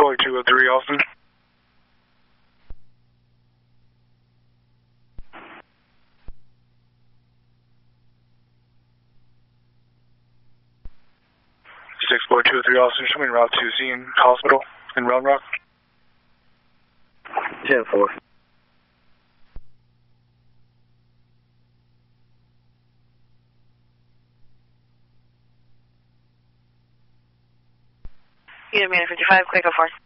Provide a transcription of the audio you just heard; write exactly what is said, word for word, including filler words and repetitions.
four two oh three, Austin. six four two oh three, Austin. Show me route to scene hospital in Round Rock. ten four. Unit Manor fifty-five, quick, go for it.